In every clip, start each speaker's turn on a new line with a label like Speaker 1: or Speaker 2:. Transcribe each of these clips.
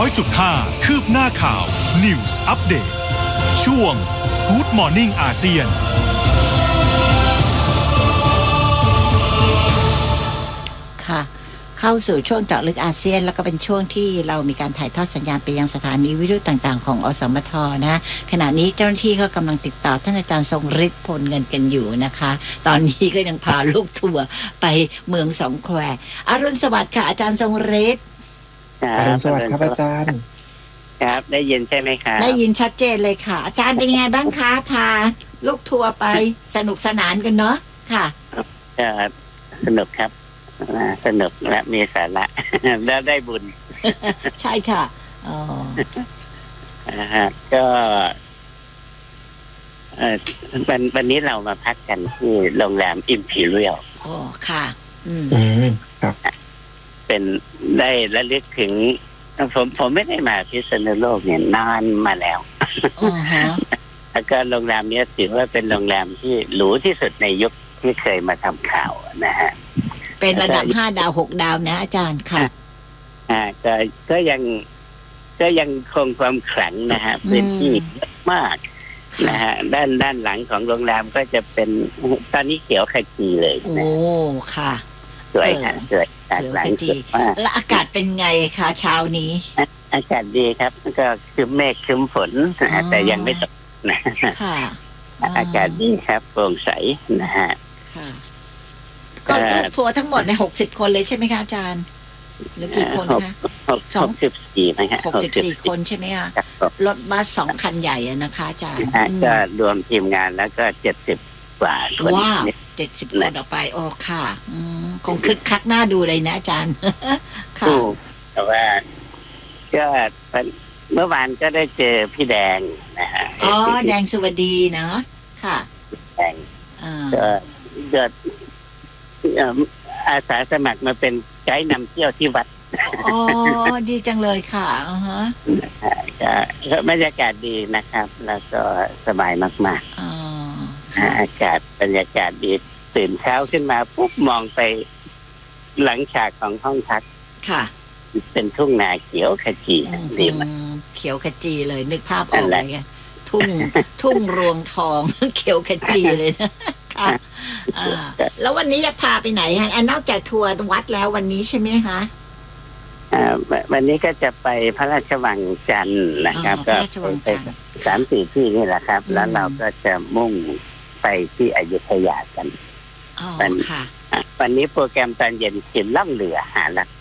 Speaker 1: 100.5 คืบหน้าข่าว News Update ช่วง Good Morning อาเซียน
Speaker 2: ค่ะเข้าสู่ช่วงเจาะลึกอาเซียนแล้วก็เป็นช่วงที่เรามีการถ่ายทอดสัญญาณไปยังสถานีวิทยุต่างๆของอสมทนะขณะนี้เจ้าหน้าที่ก็กำลังติดต่อท่านอาจารย์ทรงฤทธิ์พลเงินกันอยู่นะคะตอนนี้ก็ยังพาลูกทัวร์ไปเมืองสองแควอรุณสวัสดิ์ค่ะอาจารย์ทรงฤทธิ์
Speaker 3: อรุณสวัสดิ์ครับอาจารย์
Speaker 4: ครับได้ยินใช่ไหมครับ
Speaker 2: ได้ยินชัดเจนเลยค่ะอาจารย์เป็นไงบ้างคะพาลูกทัวร์ไปสนุกสนานกันเนาะค่ะ
Speaker 4: สนุกครับสนุกและมีสาระแล้วได้บุญ
Speaker 2: ใช่ค่ะ
Speaker 4: ก็วันนี้เรามาพักกันที่โรงแรม Imperial
Speaker 2: โอ้ค่ะ
Speaker 3: ครับ
Speaker 4: เป็นได้ระลึกถึงผมไม่ได้มาพิษณุโลกเนี่ยนานมาแล้วแล้วก็โรงแรมนี้ถือว่าเป็นโรงแรมที่หรูที่สุดในยุคที่เคยมาทำข่าวนะฮะ
Speaker 2: เป็นระดับ5 ดาว6 ดาวนะอาจารย์ค่ะ
Speaker 4: ก็ยังคงความขลังนะฮะพื้นที่เยอะมากนะฮะด้านหลังของโรงแรมก็จะเป็นตอนนี้เขียวขจีเลย
Speaker 2: โอ้ค่ะ
Speaker 4: สวยค่ะสวยขจี
Speaker 2: แล้วอากาศเป็นไงคะเช้านี้
Speaker 4: อากาศดีครับก็คือเมฆครึ้มฝนแต่ยังไม่ตกนะ
Speaker 2: ค่ะ
Speaker 4: อากาศดีครับโปร่งใสนะฮะ
Speaker 2: ก็ทัวร์ทั้งหมดใน60 คนเลยใช่ไหมคะอาจารย์หรือกี่คนคะ
Speaker 4: 64นะฮะ
Speaker 2: 64 คนใช่ไหมคะรถบัส2 คันใหญ่นะคะอาจารย์
Speaker 4: ก็รวมทีมงานแล้วก็70 กว่าคน
Speaker 2: ว้าว70 คนออกไปโอ้ค่ะคงคึกคักน่าดูเลยนะอาจารย์
Speaker 4: ค่ะแต่ว่าก็เมื่อวานก็ได้เจอพี่แดงนะฮะ
Speaker 2: อ๋อแดงสุวดีเนาะค่ะ
Speaker 4: แดงก็อาสาสมัครมาเป็นไกด์นำเที่ยวที่วัด
Speaker 2: อ๋อดีจังเลยค่ะ
Speaker 4: ก็บรรยากาศดีนะครับแล้วก็สบายมากๆอากาศบรรยากาศดีตื่นเช้าขึ้นมาปุ๊บมองไปหลังฉากของห้องพัก
Speaker 2: ค่ะ
Speaker 4: เป็นทุ่งนาเขียวขจีดีมาก
Speaker 2: เขียวขจีเลยนึกภาพออกเลยทุ่งรวงทองเขียวขจีเลยนะค่ะแล้ววันนี้จะพาไปไหนฮะนอกจากทัวร์วัดแล้ววันนี้ใช่ไหมคะ
Speaker 4: วันนี้ก็จะไปพระราชวังจันทร์นะครับก็ไป3-4 ที่นี่แหละครับแล้วเราก็จะมุ่งไปที่อยุธยากันวันนี้โปรแกรมตอนเย็นคือล่องเรือหารัก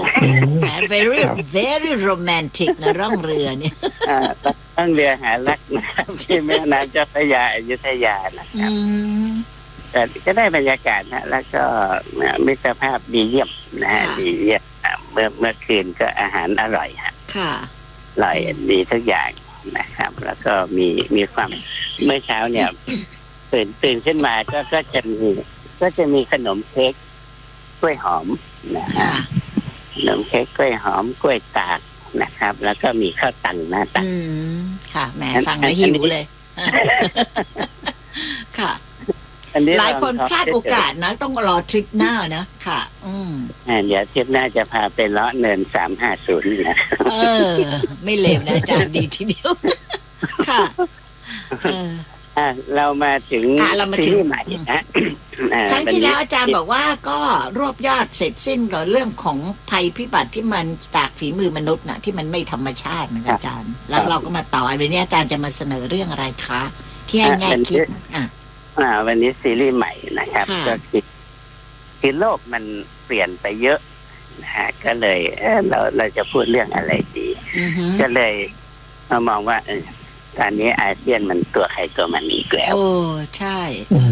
Speaker 2: very romantic นะร่องเรือเนี่ย
Speaker 4: ล่องเรือหารักนะครับที่แม่น้ำเจ้าพระยาอยุธยานะครับแต่ก็ได้บรรยากาศนะแล้วก็มิตรภาพดีเยี่ยมนะฮะดีเยี่ยมเมื่อคืนก็อาหารอร่อยฮะ
Speaker 2: ค่ะ
Speaker 4: อร่อยดีทุกอย่างนะครับแล้วก็มีความเมื่อเช้าเนี่ยตื่นขึ้นมาก็จะมีขนมเค้กกล้วยหอมนะฮะขนมเค้กกล้วยหอมกล้วยตากนะครับแล้วก็มีข้าวตังหน้าตัก
Speaker 2: ค่ะแหมฟังแล้วหิวเลยค่ะหลายคนพลาดโอกาสนะต้องรอทริปหน้านะค่ะ
Speaker 4: เดี๋ยวทริปหน้าจะพาไปเลาะเนิน350นะ
Speaker 2: ไม่เลวนะอาจารย์ดีทีเดียวค่ะ
Speaker 4: เรามาถึงซีรีส์ใหม่นะ
Speaker 2: ครั้งที่แล้วอาจารย์บอกว่าก็รวบยอดเสร็จสิ้นกับเรื่องของภัยพิบัติที่มันจากฝีมือมนุษย์นะที่มันไม่ธรรมชาตินะอาจารย์แล้วเราก็มาต่อวันนี้อาจารย์จะมาเสนอเรื่องอะไรคะที่ให้แง่คิด
Speaker 4: วันนี้ซีรีส์ใหม่นะครับก็คือโลกมันเปลี่ยนไปเยอะนะฮะก็เลยเราจะพูดเรื่องอะไรดีก็เลยมองว่าตอนนี้อาเซียนมันตัวใครตัวมันอีกแล้ว
Speaker 2: โอ้ใช่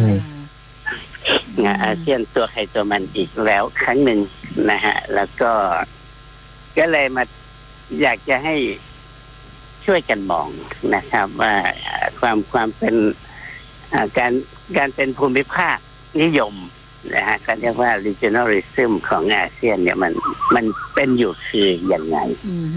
Speaker 4: อาเซียนตัวใครตัวมันอีกแล้วครั้งหนึ่งนะฮะแล้วก็เลยมาอยากจะให้ช่วยกันมองนะครับว่าความเป็นการเป็นภูมิภาคนิยมนะฮะเขาเรียกว่า regionalism ของอาเซียนเนี่ยมันเป็นอยู่คือยังไง